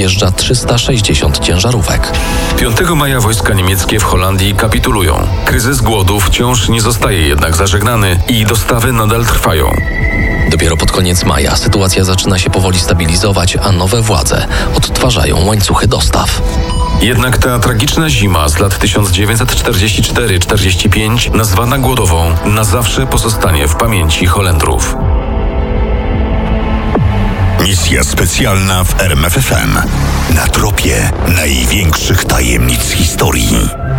wjeżdża 360 ciężarówek. 5 maja wojska niemieckie w Holandii kapitulują. Kryzys głodu wciąż nie zostaje jednak zażegnany i dostawy nadal trwają. Dopiero pod koniec maja sytuacja zaczyna się powoli stabilizować, a nowe władze odtwarzają łańcuchy dostaw. Jednak ta tragiczna zima z lat 1944-45, nazwana głodową, na zawsze pozostanie w pamięci Holendrów. Misja specjalna w RMF FM. Na tropie największych tajemnic historii.